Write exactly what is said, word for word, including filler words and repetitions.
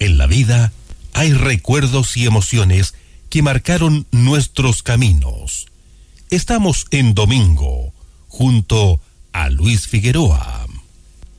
En la vida hay recuerdos y emociones que marcaron nuestros caminos. Estamos en domingo, junto a Luis Figueroa.